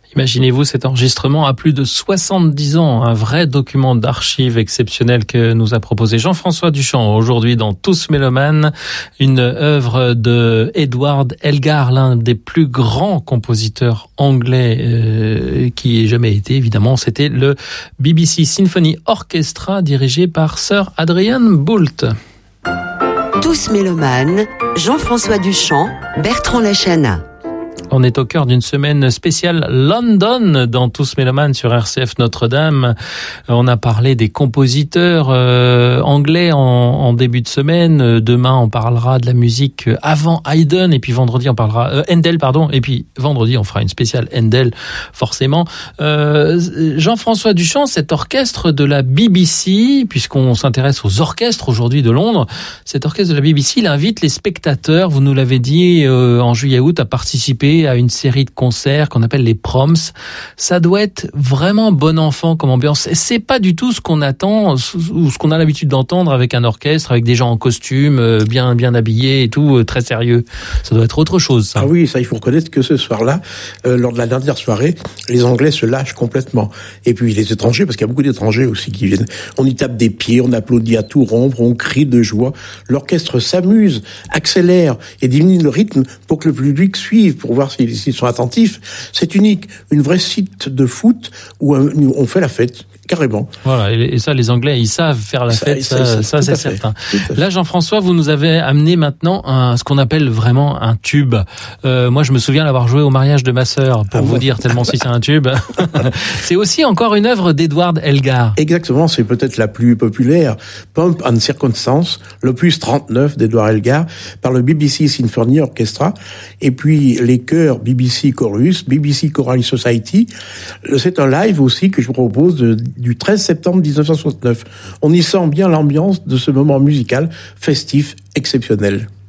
Imaginez-vous cet enregistrement à plus de 70 ans, un vrai document d'archives exceptionnel que nous a proposé Jean-François Duchamp aujourd'hui dans Tous Mélomanes, une œuvre de Edward Elgar, l'un des plus grands compositeurs anglais qui ait jamais été, évidemment. C'était le BBC Symphony Orchestra dirigé par Sir Adrian Boult. Tous Mélomanes, Jean-François Duchamp, Bertrand Lachana. On est au cœur d'une semaine spéciale London dans Tous Mélomanes sur RCF Notre-Dame. On a parlé des compositeurs anglais en début de semaine. Demain, on parlera de la musique avant Haydn. Et puis vendredi, on parlera Handel, pardon. Et puis vendredi, on fera une spéciale Handel, forcément. Jean-François Duchamp, cet orchestre de la BBC, puisqu'on s'intéresse aux orchestres aujourd'hui de Londres, cet orchestre de la BBC, il invite les spectateurs, vous nous l'avez dit, en juillet-août, à participer à une série de concerts qu'on appelle les Proms. Ça doit être vraiment bon enfant comme ambiance. C'est pas du tout ce qu'on attend ou ce qu'on a l'habitude d'entendre avec un orchestre, avec des gens en costume, bien habillés et tout, très sérieux. Ça doit être autre chose, ça. Ah oui, ça, il faut reconnaître que ce soir-là, lors de la dernière soirée, les Anglais se lâchent complètement. Et puis les étrangers, parce qu'il y a beaucoup d'étrangers aussi qui viennent. On y tape des pieds, on applaudit à tout rompre, on crie de joie. L'orchestre s'amuse, accélère et diminue le rythme pour que le public suive, pour voir s'ils sont attentifs. C'est unique. Une vraie site de foot où on fait la fête. Carrément. Voilà, et ça, les Anglais, ils savent faire la fête, ça c'est certain. Là, Jean-François, vous nous avez amené maintenant ce qu'on appelle vraiment un tube. Moi, je me souviens l'avoir joué au mariage de ma sœur, pour vous dire tellement si c'est un tube. C'est aussi encore une œuvre d'Edward Elgar. Exactement, c'est peut-être la plus populaire. Pomp and Circumstance, l'opus 39 d'Edward Elgar, par le BBC Symphony Orchestra, et puis les chœurs BBC Chorus, BBC Choral Society. C'est un live aussi que je vous propose du 13 septembre 1969. On y sent bien l'ambiance de ce moment musical festif exceptionnel.